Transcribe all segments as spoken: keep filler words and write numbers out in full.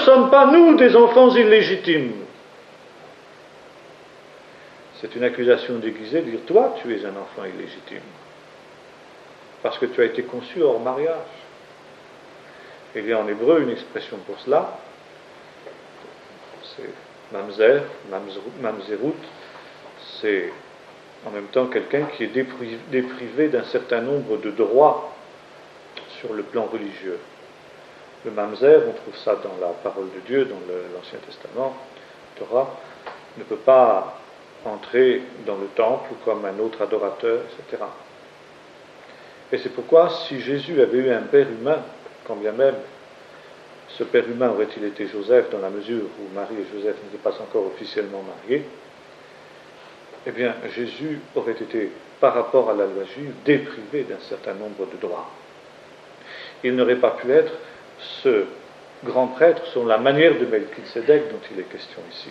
sommes pas, nous, des enfants illégitimes. C'est une accusation déguisée de dire, toi, tu es un enfant illégitime. Parce que tu as été conçu hors mariage. Il y a en hébreu une expression pour cela, c'est mamzer, mamzerout, c'est en même temps quelqu'un qui est déprivé, déprivé d'un certain nombre de droits sur le plan religieux. Le mamzer, on trouve ça dans la parole de Dieu, dans le, l'Ancien Testament, Torah, ne peut pas entrer dans le temple comme un autre adorateur, et cetera. Et c'est pourquoi, si Jésus avait eu un père humain, quand bien même ce père humain aurait-il été Joseph, dans la mesure où Marie et Joseph n'étaient pas encore officiellement mariés, eh bien Jésus aurait été, par rapport à la loi juive, déprivé d'un certain nombre de droits. Il n'aurait pas pu être ce grand prêtre selon la manière de Melchisédek dont il est question ici.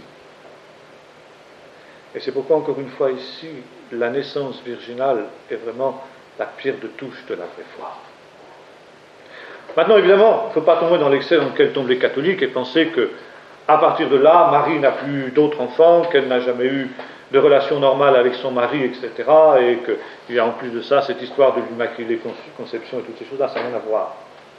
Et c'est pourquoi, encore une fois, ici, la naissance virginale est vraiment la pierre de touche de la vraie foi. Maintenant, évidemment, il ne faut pas tomber dans l'excès dans lequel tombent les catholiques et penser que, à partir de là, Marie n'a plus eu d'autres enfants, qu'elle n'a jamais eu de relation normale avec son mari, et cetera, et qu'il y a en plus de ça cette histoire de l'Immaculée Conception et toutes ces choses-là, ça n'a rien à voir.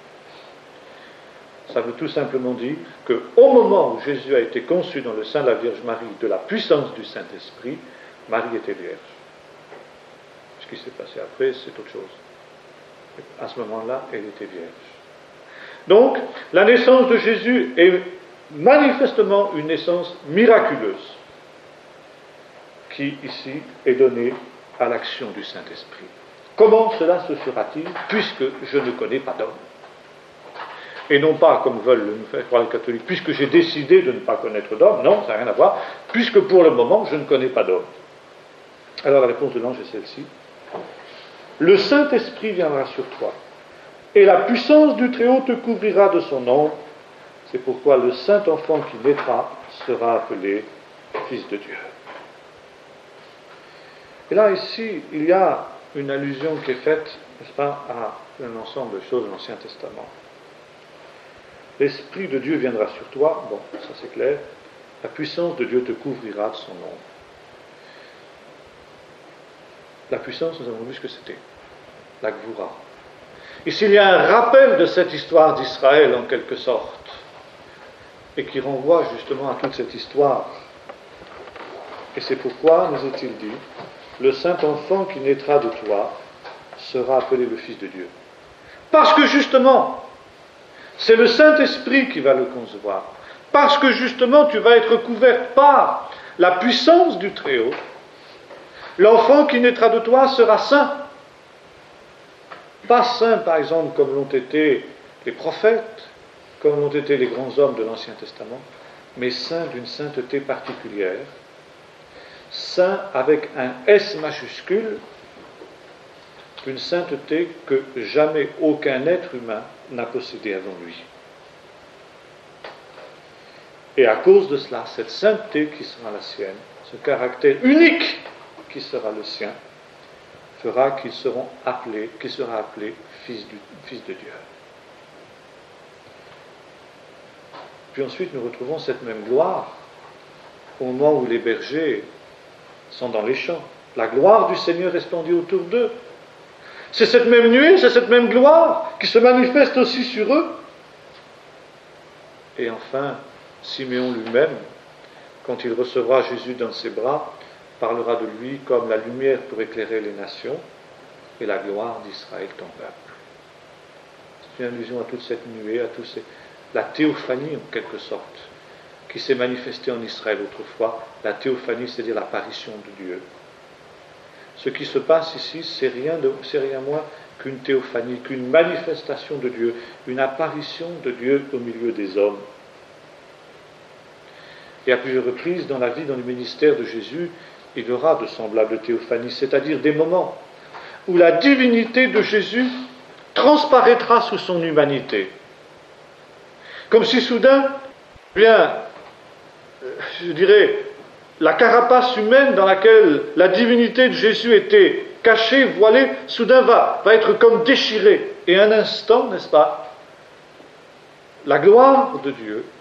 Ça veut tout simplement dire qu'au moment où Jésus a été conçu dans le sein de la Vierge Marie, de la puissance du Saint-Esprit, Marie était vierge. Ce qui s'est passé après, c'est autre chose. À ce moment-là, elle était vierge. Donc, la naissance de Jésus est manifestement une naissance miraculeuse, qui ici est donnée à l'action du Saint-Esprit. Comment cela se fera-t-il, puisque je ne connais pas d'homme ? Et non pas, comme veulent nous faire croire les catholiques, puisque j'ai décidé de ne pas connaître d'homme. Non, ça n'a rien à voir, puisque pour le moment, je ne connais pas d'homme. Alors la réponse de l'ange est celle-ci. Le Saint-Esprit viendra sur toi, et la puissance du Très-Haut te couvrira de son ombre. C'est pourquoi le Saint-Enfant qui naîtra sera appelé Fils de Dieu. Et là, ici, il y a une allusion qui est faite, n'est-ce pas, à un ensemble de choses de l'Ancien Testament. L'Esprit de Dieu viendra sur toi, bon, ça c'est clair, la puissance de Dieu te couvrira de son ombre. La puissance, nous avons vu ce que c'était, la Gvoura. Ici, il y a un rappel de cette histoire d'Israël, en quelque sorte, et qui renvoie justement à toute cette histoire. Et c'est pourquoi, nous est-il dit, le Saint-Enfant qui naîtra de toi sera appelé le Fils de Dieu. Parce que justement, c'est le Saint-Esprit qui va le concevoir. Parce que justement, tu vas être couverte par la puissance du Très-Haut. L'enfant qui naîtra de toi sera saint. Pas saint, par exemple, comme l'ont été les prophètes, comme l'ont été les grands hommes de l'Ancien Testament, mais saint d'une sainteté particulière. Saint avec un S majuscule, une sainteté que jamais aucun être humain n'a possédée avant lui. Et à cause de cela, cette sainteté qui sera la sienne, ce caractère unique qui sera le sien, fera qu'ils seront appelés, qu'il sera appelé fils, du, fils de Dieu. Puis ensuite, nous retrouvons cette même gloire au moment où les bergers sont dans les champs. La gloire du Seigneur est répandue autour d'eux. C'est cette même nuée, c'est cette même gloire qui se manifeste aussi sur eux. Et enfin, Siméon lui-même, quand il recevra Jésus dans ses bras, parlera de lui comme la lumière pour éclairer les nations et la gloire d'Israël ton peuple. C'est une allusion à toute cette nuée, à toute ces... la théophanie en quelque sorte, qui s'est manifestée en Israël autrefois. La théophanie, c'est-à-dire l'apparition de Dieu. Ce qui se passe ici, c'est rien, de, c'est rien moins qu'une théophanie, qu'une manifestation de Dieu, une apparition de Dieu au milieu des hommes. Et à plusieurs reprises, dans la vie, dans le ministère de Jésus, il y aura de semblables théophanies, c'est-à-dire des moments où la divinité de Jésus transparaîtra sous son humanité. Comme si soudain, eh bien, je dirais, la carapace humaine dans laquelle la divinité de Jésus était cachée, voilée, soudain va, va être comme déchirée. Et un instant, n'est-ce pas, la gloire de Dieu